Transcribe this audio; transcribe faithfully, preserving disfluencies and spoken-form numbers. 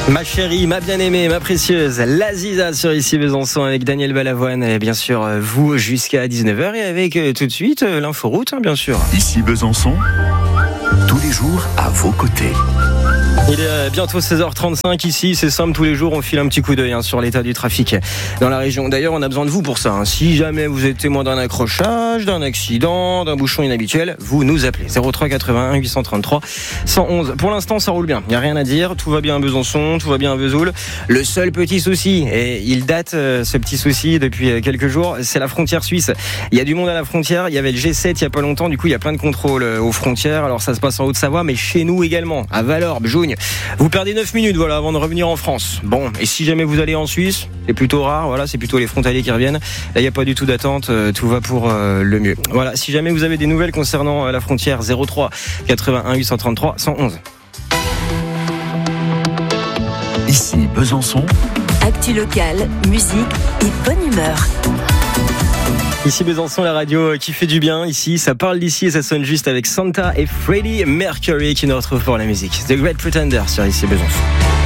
Ma chérie, ma bien-aimée, ma précieuse, la Ziza sur Ici Besançon avec Daniel Balavoine et bien sûr vous jusqu'à dix-neuf heures et avec tout de suite l'inforoute hein, bien sûr. Ici Besançon, tous les jours à vos côtés. Il est bientôt seize heures trente-cinq ici, c'est simple, tous les jours on file un petit coup d'œil hein, sur l'état du trafic dans la région. D'ailleurs on a besoin de vous pour ça, hein. Si jamais vous êtes témoin d'un accrochage, d'un accident, d'un bouchon inhabituel, vous nous appelez zéro trois quatre-vingt-un huit cent trente-trois cent onze. Pour l'instant ça roule bien, il n'y a rien à dire, tout va bien à Besançon, tout va bien à Vesoul. Le seul petit souci, et il date euh, ce petit souci depuis quelques jours, c'est la frontière suisse. Il y a du monde à la frontière, il y avait le G sept il n'y a pas longtemps, du coup il y a plein de contrôles aux frontières, alors ça se passe en Haute-Savoie mais chez nous également, à Valorbe, Jougne. Vous perdez neuf minutes voilà, avant de revenir en France. Bon, et si jamais vous allez en Suisse, c'est plutôt rare, voilà, c'est plutôt les frontaliers qui reviennent. Là, il n'y a pas du tout d'attente, euh, tout va pour euh, le mieux. Voilà, si jamais vous avez des nouvelles concernant euh, la frontière, zéro trois quatre-vingt-un huit cent trente-trois cent onze. Ici Besançon. Actu locale, musique et bonne humeur. Ici Besançon, la radio qui fait du bien. Ici, ça parle d'ici et ça sonne juste avec Santa et Freddie Mercury qui nous retrouvent pour la musique. The Great Pretender sur Ici Besançon.